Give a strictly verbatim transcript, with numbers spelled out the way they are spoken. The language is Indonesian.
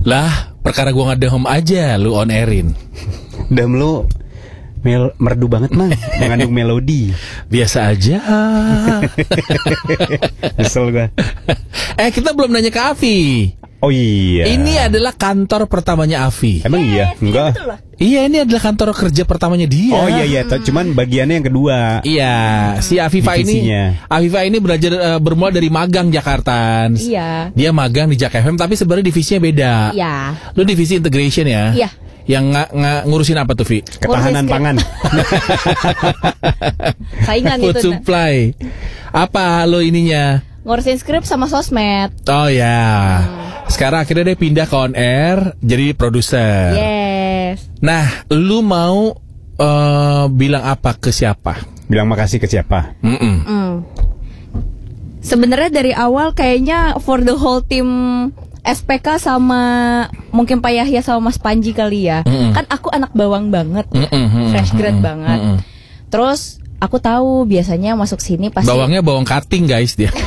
Lah, perkara gua ngedehem aja lu on airin. Dem lu mel- merdu banget mah, mengandung melodi. Biasa aja. Kesel gua. Eh, kita belum nanya ke Afi. Oh iya. Ini adalah kantor pertamanya Afi. Emang iya? Enggak. Iya, ini adalah kantor kerja pertamanya dia. Oh iya iya, T- cuman bagiannya yang kedua. Iya, si Afifa ini, Divisinya. Afifa ini belajar eh, bermula dari magang Jakarta. Iya. Dia magang di Jak F M, tapi sebenarnya divisinya beda. Iya. Lu divisi integration ya? Iya. Yang nga- nga- ngurusin apa tuh, Vi? Ketahanan Ngurusin pangan. Saingan Food itu. Nah. supply. Apa lo ininya? Ngurusin skrip sama sosmed. Oh ya. Sekarang akhirnya dia pindah ke on air jadi produser. Yes. Nah, lu mau eh, bilang apa ke siapa? Bilang makasih ke siapa? Mm-mm. Hmm. Sebenarnya dari awal kayaknya for the whole team S P K sama mungkin Pak Yahya sama Mas Panji kali ya. Mm-mm. Kan aku anak bawang banget, Mm-mm, mm-mm, fresh grad mm-mm, banget. mm-mm. Terus aku tahu biasanya masuk sini pasti Bawangnya bawang cutting guys dia.